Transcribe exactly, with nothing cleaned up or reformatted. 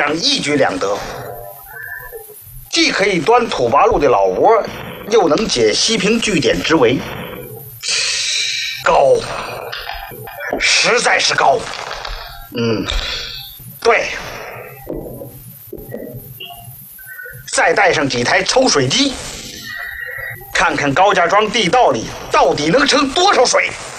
样一举两得，既可以端土八路的老窝，又能解西平据点之围，高，实在是高。嗯，对，再带上几台抽水机，看看高家庄地道里到底能盛多少水。